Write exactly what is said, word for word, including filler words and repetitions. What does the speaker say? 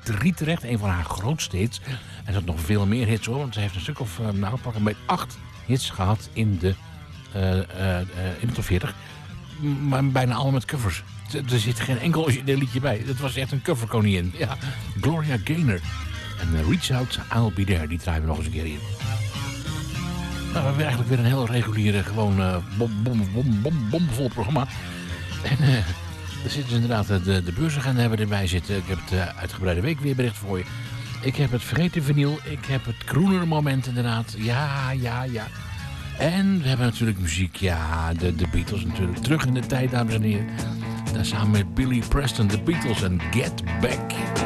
drie terecht. Een van haar grootste hits. En ze had nog veel meer hits hoor. Want ze heeft een stuk of, uh, nou pakken bij acht hits gehad in de, uh, uh, uh, in de top veertig. Maar bijna allemaal met covers. Er zit geen enkel origineel liedje bij. Het was echt een coverkoningin. Ja, Gloria Gaynor. En uh, Reach Out, I'll Be There. Die draaien we nog eens een keer hier. Nou, we hebben eigenlijk weer een heel reguliere, gewoon uh, bom, bom, bom, bom, bomvol programma. En uh, er zitten inderdaad uh, de, de beursagenda hebben erbij zitten. Ik heb het uh, uitgebreide weekweerbericht voor je. Ik heb het vergeten vinyl. Ik heb het groenere moment inderdaad. Ja, ja, ja. En we hebben natuurlijk muziek. Ja, de, de Beatles natuurlijk. Terug in de tijd, dames en heren. Daar samen met Billy Preston, de Beatles en Get Back.